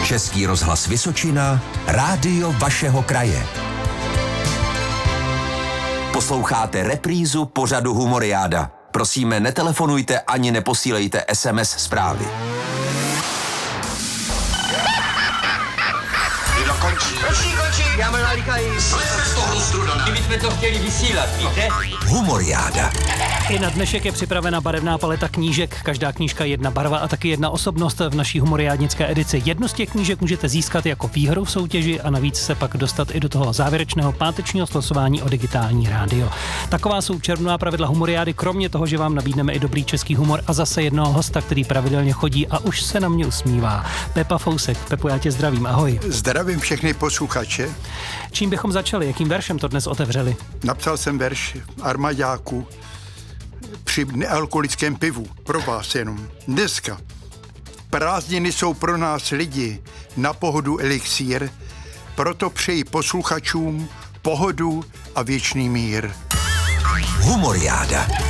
Český rozhlas Vysočina, rádio vašeho kraje. Posloucháte reprízu pořadu Humoriáda. Prosíme, netelefonujte ani neposílejte SMS zprávy. Končí. Já mám nalíkají. Jsme z toho strudana. My jsme to chtěli vysílat, víte? Humoriáda. I na dnešek je připravena barevná paleta knížek. Každá knížka jedna barva a taky jedna osobnost v naší humoriádnické edici. Jednu z těch knížek můžete získat jako výhru v soutěži a navíc se pak dostat i do toho závěrečného pátečního slosování o digitální rádio. Taková jsou červnová pravidla humoriády, kromě toho, že vám nabídneme i dobrý český humor a zase jednoho hosta, který pravidelně chodí a už se na mě usmívá. Pepa Fousek. Pepo, já tě zdravím, ahoj. Zdravím všechny posluchače. Čím bychom začali? Jakým veršem to dnes otevřeli? Napsal jsem verš armaďáku při nealkoholickém pivu. Pro vás jenom. Dneska. Prázdniny jsou pro nás lidi na pohodu elixír, proto přeji posluchačům pohodu a věčný mír. Humoriáda.